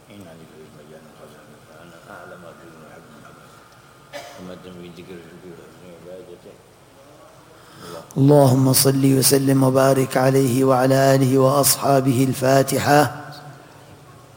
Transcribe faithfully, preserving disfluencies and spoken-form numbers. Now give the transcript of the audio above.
إن عليك المجال الخزن فأنا أعلم أبي محب محمد تمدن بذكر عبادته. اللهم صل وسلم وبارك عليه وعلى آله وأصحابه. الفاتحة.